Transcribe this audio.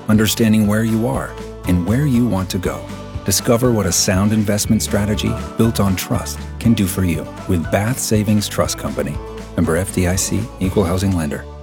understanding where you are and where you want to go. Discover what a sound investment strategy built on trust can do for you with Bath Savings Trust Company. Member FDIC, Equal Housing Lender.